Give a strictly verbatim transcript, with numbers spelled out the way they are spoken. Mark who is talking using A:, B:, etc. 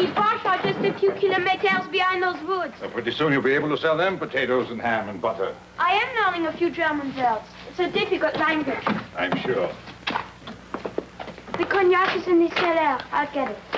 A: the Boches are just a few kilometers behind those woods.
B: Well, pretty soon you'll be able to sell them potatoes and ham and butter.
A: I am learning a few German words. It's a difficult language.
B: I'm sure.
A: The cognac is in the cellar. I'll get it.